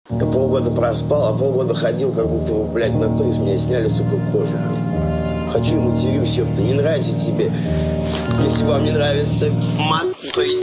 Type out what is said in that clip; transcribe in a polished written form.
Я полгода проспал, а полгода ходил, как будто, блядь, на то из меня сняли, сука, кожу, блядь. Хочу, матерюсь, ёпта, не нравится тебе. Если вам не нравится мат, то